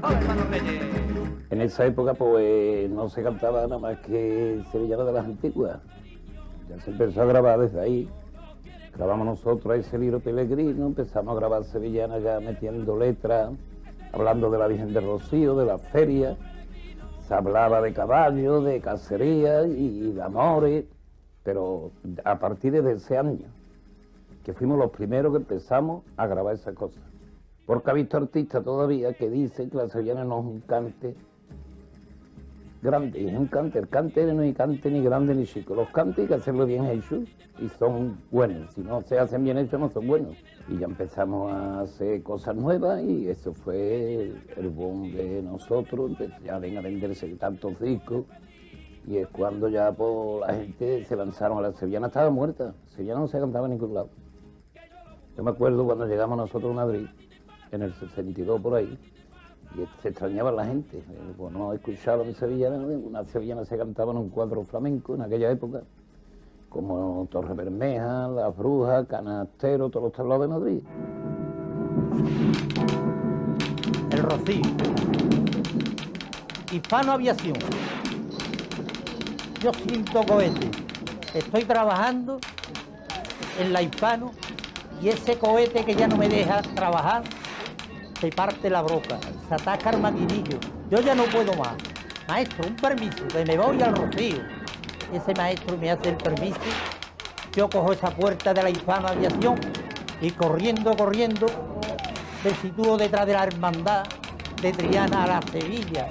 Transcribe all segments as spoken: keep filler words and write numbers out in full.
En esa época pues no se cantaba nada más que sevillanas de las antiguas. Ya se empezó a grabar desde ahí. Grabamos nosotros ese libro Peregrino, empezamos a grabar sevillanas ya metiendo letras, hablando de la Virgen del Rocío, de la feria. Se hablaba de caballos, de cacería y de amores, pero a partir de ese año, que fuimos los primeros que empezamos a grabar esas cosas. Porque ha visto artistas todavía que dicen que la sevillana no es un cante grande, es un cante. El cante no es cante ni grande ni chico. Los cantes hay que hacerlo bien hechos y son buenos. Si no se hacen bien hechos, no son buenos. Y ya empezamos a hacer cosas nuevas y eso fue el boom de nosotros. Ya ven a venderse tantos discos y es cuando ya pues, la gente se lanzaron a la sevillana. Estaba muerta, la sevillana no se cantaba en ningún lado. Yo me acuerdo cuando llegamos nosotros a Madrid, en el sesenta y dos por ahí, y se extrañaba la gente. Pues no escuchaban sevillana, una sevillana se cantaba en un cuadro flamenco en aquella época, como Torre Bermeja, Las Brujas, Canastero, todos los tablados de Madrid. El Rocío. Hispano Aviación. Yo siento cohete. Estoy trabajando en la Hispano y ese cohete que ya no me deja trabajar se parte la broca, se ataca el maquinillo. Yo ya no puedo más. Maestro, un permiso, que me voy al Rocío. Ese maestro me hace el permiso. Yo cojo esa puerta de la Hispano Aviación y corriendo, corriendo, me sitúo detrás de la hermandad de Triana a la Sevilla.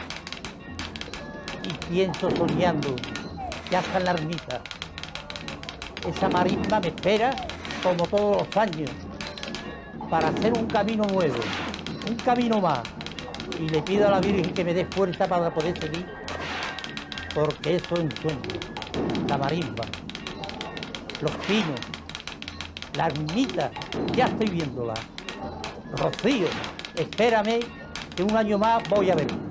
Y pienso soñando, ya está en la ermita. Esa marisma me espera como todos los años, para hacer un camino nuevo, un camino más. Y le pido a la Virgen que me dé fuerza para poder seguir, porque eso es un sueño. La marisma, los pinos, la ermita, ya estoy viéndola. Rocío, espérame, que un año más voy a ver.